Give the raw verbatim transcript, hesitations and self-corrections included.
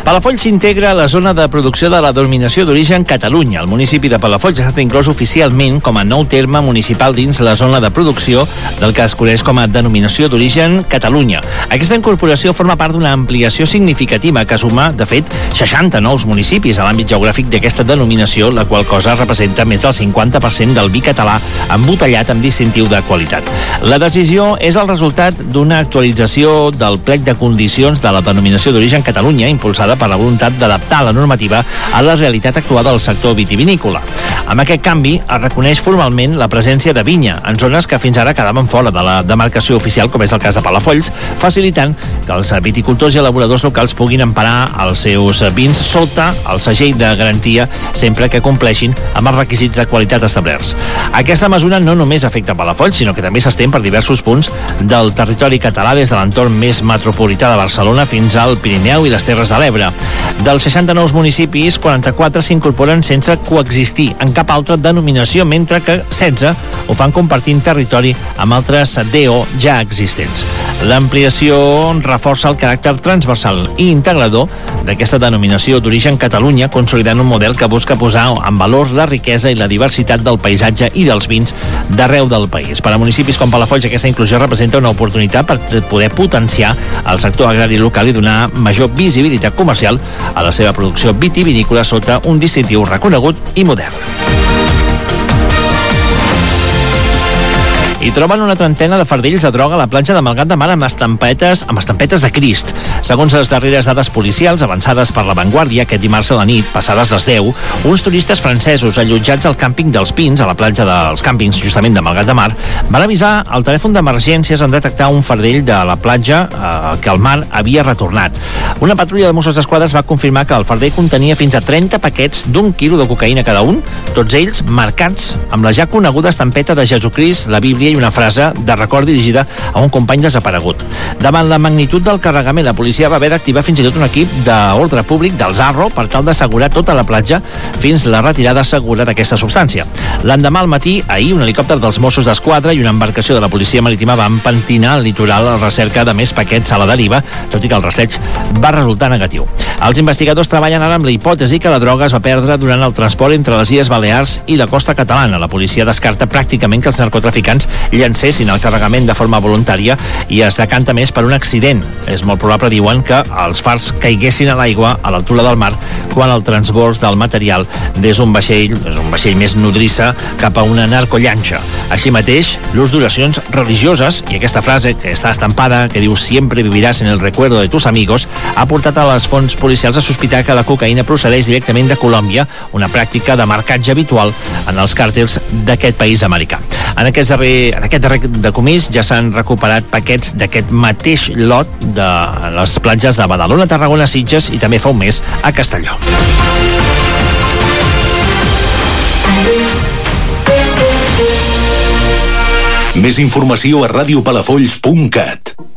Palafolls s'integra a la zona de producció de la denominació d'origen Catalunya. El municipi de Palafolls ha estat inclòs oficialment com a nou terme municipal dins la zona de producció del que es coneix com a denominació d'origen Catalunya. Aquesta incorporació forma part d'una ampliació significativa que suma, de fet, seixanta nous municipis a l'àmbit geogràfic d'aquesta denominació, la qual cosa representa més del cinquanta per cent del vi català embotellat amb distintiu de qualitat. La decisió és el resultat d'una actualització del plec de condicions de la denominació d'origen Catalunya, impulsada per la voluntat d'adaptar la normativa a la realitat actual del sector vitivinícola. Amb aquest canvi es reconeix formalment la presència de vinya en zones que fins ara quedaven fora de la demarcació oficial, com és el cas de Palafolls, facilitant que els viticultors i elaboradors locals puguin emparar els seus vins sota el segell de garantia sempre que compleixin amb els requisits de qualitat establerts. Aquesta mesura no només afecta Palafolls, sinó que també s'estén per diversos punts del territori català, des de l'entorn més metropolità de Barcelona fins al Pirineu i les Terres de l'Ebre. Dels seixanta nous municipis, quaranta-quatre s'incorporen sense coexistir en cap altra denominació, mentre que setze ho fan compartint territori amb altres D O ja existents. L'ampliació reforça el caràcter transversal i integrador d'aquesta denominació d'origen Catalunya, consolidant un model que busca posar en valor la riquesa i la diversitat del paisatge i dels vins d'arreu del país. Per a municipis com Palafolls, aquesta inclusió representa una oportunitat per poder potenciar el sector agrari local i donar major visibilitat comercial a la seva producció vitivinícola sota un distintiu reconegut i modern. I troben una trentena de fardells de droga a la platja de Malgrat de Mar amb estampetes, amb estampetes de Crist. Segons les darreres dades policials avançades per La Vanguardia, aquest dimarts a la nit, passades les deu, uns turistes francesos allotjats al càmping dels Pins, a la platja dels càmpings justament de Malgrat de Mar, van avisar al telèfon d'emergències en detectar un fardell de la platja eh, que el mar havia retornat. Una patrulla de Mossos d'Esquadra va confirmar que el fardell contenia fins a trenta paquets d'un quilo de cocaïna cada un, tots ells marcats amb la ja coneguda estampeta de Jesucrist, la Bíblia i una frase de record dirigida a un company desaparegut. Davant la magnitud del carregament, la policia va haver d'activar fins i tot un equip d'ordre públic del Zarro per tal d'assegurar tota la platja fins la retirada segura d'aquesta substància. L'endemà al matí, ahir, un helicòpter dels Mossos d'Esquadra i una embarcació de la policia marítima van pentinar el litoral a la recerca de més paquets a la deriva, tot i que el rastreig va resultar negatiu. Els investigadors treballen ara amb la hipòtesi que la droga es va perdre durant el transport entre les Illes Balears i la costa catalana. La policia descarta pràcticament que els narcotraficants llancessin el carregament de forma voluntària i es decanta més per un accident. És molt probable, diuen, que els fars caiguessin a l'aigua a l'altura del mar quan el transbors del material des d'un vaixell, és un vaixell més nodrissa, cap a una narcollanxa. Així mateix, l'ús d'oracions religioses i aquesta frase que està estampada, que diu «Siempre vivirás en el recuerdo de tus amigos», ha portat a les fonts policials a sospitar que la cocaïna procedeix directament de Colòmbia, una pràctica de marcatge habitual en els càrtels d'aquest país americà. En aquest darrer, en aquest darrer decomís ja s'han recuperat paquets d'aquest mateix lot de les platges de Badalona, Tarragona, Sitges i també fa un mes a Castelló. Més informació a radiopalafolls punt cat.